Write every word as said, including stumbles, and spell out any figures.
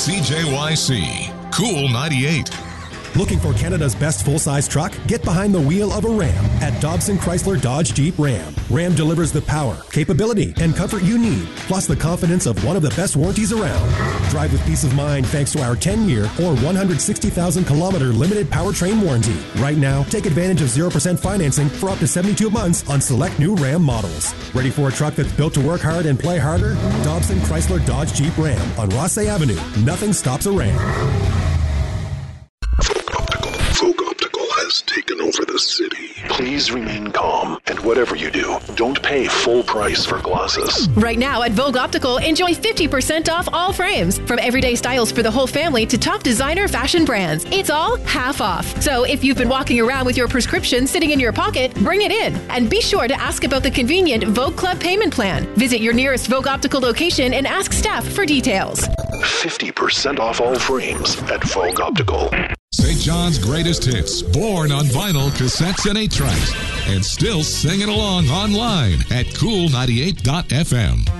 C J Y C, Cool ninety-eight. Looking for Canada's best full-size truck? Get behind the wheel of a Ram at Dobson Chrysler Dodge Jeep Ram. Ram delivers the power, capability, and comfort you need, plus the confidence of one of the best warranties around. Drive with peace of mind thanks to our ten-year or one hundred sixty thousand kilometer limited powertrain warranty. Right now, take advantage of zero percent financing for up to seventy-two months on select new Ram models. Ready for a truck that's built to work hard and play harder? Dobson Chrysler Dodge Jeep Ram on Rossay Avenue. Nothing stops a Ram. Vogue Optical has taken over the city. Please remain calm, and whatever you do, don't pay full price for glasses. Right now at Vogue Optical, enjoy fifty percent off all frames. From everyday styles for the whole family to top designer fashion brands. It's all half off. So if you've been walking around with your prescription sitting in your pocket, bring it in. And be sure to ask about the convenient Vogue Club payment plan. Visit your nearest Vogue Optical location and ask staff for details. fifty percent off all frames at Vogue Optical. Saint John's greatest hits, born on vinyl, cassettes, and eight tracks, and still singing along online at cool ninety-eight dot f m.